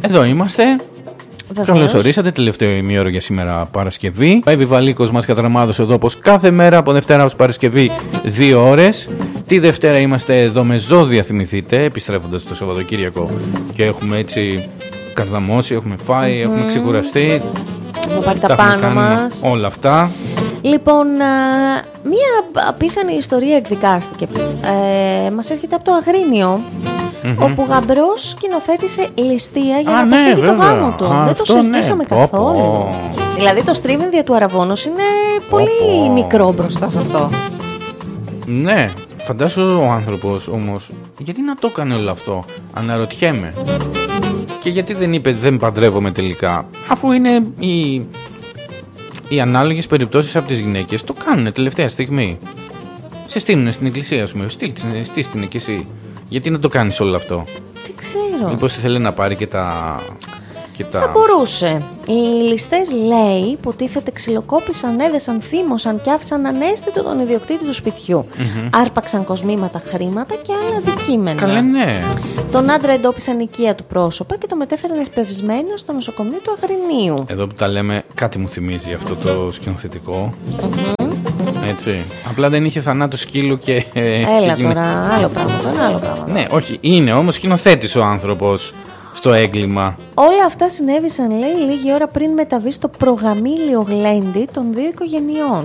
Εδώ είμαστε. Καλώς ορίσατε, τελευταίο ημίωρο για σήμερα Παρασκευή. Επιβαλίκος μας Κατραμάδος εδώ όπως κάθε μέρα από Δευτέρα ως Παρασκευή 2 ώρες. Τη Δευτέρα είμαστε εδώ με ζώδια, θυμηθείτε, επιστρέφοντας το Σαββατοκύριακο και έχουμε έτσι καρδαμώσει, έχουμε φάει, έχουμε ξεκουραστεί. Έχουμε πάρει τα πάνω μας. Όλα αυτά. Λοιπόν, μία απίθανη ιστορία εκδικάστηκε. Μας έρχεται από το Αγρίνιο, όπου γαμπρός σκηνοθέτησε ληστεία για να αποφύγει το γάμο του. Δεν το συζητήσαμε καθόλου. Δηλαδή το στρίβενδια του Αραβώνος είναι πολύ μικρό μπροστά σε αυτό. Ναι, φαντάσου ο άνθρωπος όμως, γιατί να το έκανε όλο αυτό, αναρωτιέμαι. Και γιατί δεν είπε δεν παντρεύομαι τελικά, αφού είναι οι ανάλογες περιπτώσεις από τις γυναίκες το κάνουν τελευταία στιγμή. Σε στείλουν στην εκκλησία, ας πούμε, στείλ και εσύ. Γιατί να το κάνεις όλο αυτό? Τι ξέρω. Μήπως ήθελε να πάρει και τα... Θα μπορούσε. Οι ληστές, λέει, υποτίθεται ξυλοκόπησαν, έδεσαν, φήμωσαν και άφησαν ανέστητο τον ιδιοκτήτη του σπιτιού. Άρπαξαν κοσμήματα, χρήματα και άλλα αντικείμενα. Καλέ, ναι. Τον άντρα εντόπισαν οικία του πρόσωπα και το μετέφεραν εσπευσμένο στο νοσοκομείο του Αγρινίου. Εδώ που τα λέμε, κάτι μου θυμίζει αυτό το σκηνοθετικό. Έτσι. Απλά δεν είχε θανάτου σκύλου και. Έλα και τώρα, άλλο πράγμα. Ναι, όχι, είναι όμως σκηνοθέτης ο άνθρωπος στο έγκλημα. Όλα αυτά συνέβησαν, λέει, λίγη ώρα πριν μεταβεί στο προγαμήλιο γλέντι των δύο οικογενειών.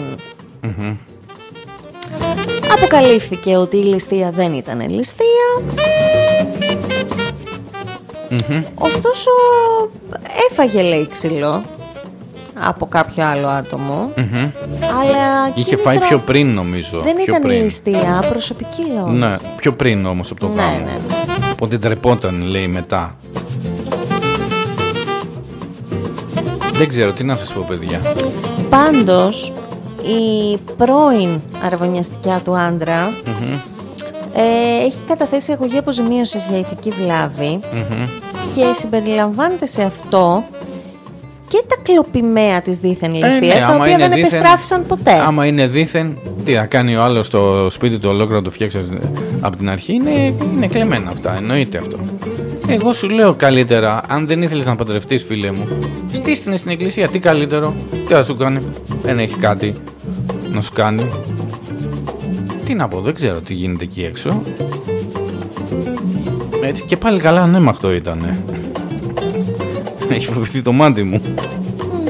Αποκαλύφθηκε ότι η ληστεία δεν ήταν ληστεία. Ωστόσο έφαγε, λέει, ξυλό από κάποιο άλλο άτομο. Αλλά είχε φάει πιο πριν, νομίζω. Δεν ήταν ληστεία, προσωπική λόγω. Ναι, πιο πριν όμως από το γάμο. Ναι. Οπότε τρεπόταν, λέει, μετά. Δεν ξέρω τι να σας πω, παιδιά. Πάντως, η πρώην αραβωνιαστικιά του άντρα έχει καταθέσει αγωγή αποζημίωσης για ηθική βλάβη και συμπεριλαμβάνεται σε αυτό και τα κλοπημαία της δίθεν ληστείας, τα οποία δεν επιστράφησαν ποτέ. Άμα είναι δίθεν, τι θα κάνει ο άλλος στο σπίτι του ολόκληρο να το φτιάξει από την αρχή, είναι κλεμμένα αυτά, εννοείται αυτό. Εγώ σου λέω καλύτερα, αν δεν ήθελες να παντρευτείς, φίλε μου, στήστηνε στην εκκλησία, τι καλύτερο, τι θα σου κάνει, δεν έχει κάτι να σου κάνει. Τι να πω, δεν ξέρω τι γίνεται εκεί έξω. Έτσι, και πάλι καλά ανέμακτο ήτανε. Έχει φοβηθεί το μάτι μου.